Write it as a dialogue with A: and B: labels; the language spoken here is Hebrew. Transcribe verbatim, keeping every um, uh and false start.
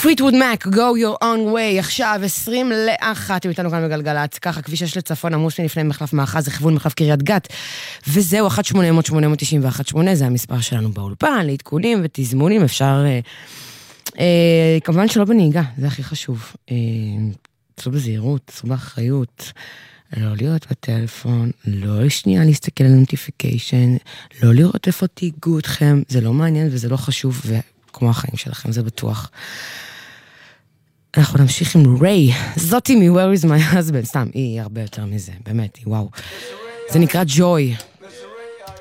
A: פליטווד מק, go your own way, עכשיו עשרים לאחת, אתם איתנו כאן בגלגלת, ככה, כביש שש לצפון, עמוס מלפני מחלף מאחז, זה כיוון מחלף קריית גת, וזהו, אחת שמונה אפס אפס שמונה תשע אחת שמונה, זה המספר שלנו באולפן, להתקונים ותזמונים, אפשר, אה, אה, כמובן שלא בנהיגה, זה הכי חשוב, אה, צאו בזהירות, צאו באחריות, לא לראות בטלפון, לא שנייה להסתכל על נוטיפיקיישן, לא לראות איפה תיגעו אתכם, זה לא מעניין וזה לא חשוב, וכמו החיים שלכם, זה בטוח. אנחנו נמשיך עם ריי, זאתי מ-Where is my husband, סתם, היא הרבה יותר מזה, באמת, היא וואו. זה נקרא Joy.